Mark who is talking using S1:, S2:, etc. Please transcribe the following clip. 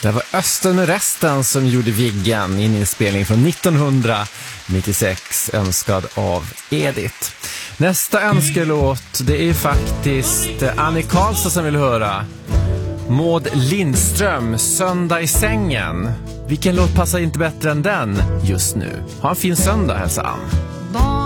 S1: Det var Östen med resten som gjorde Viggen i en inspelning från 1996, önskad av Edith. Nästa önskelåt, det är faktiskt Annie Karlsson som vill höra. Maud Lindström, Söndag i sängen. Vilken låt passar inte bättre än den just nu? Ha en fin söndag, hälsa Ann.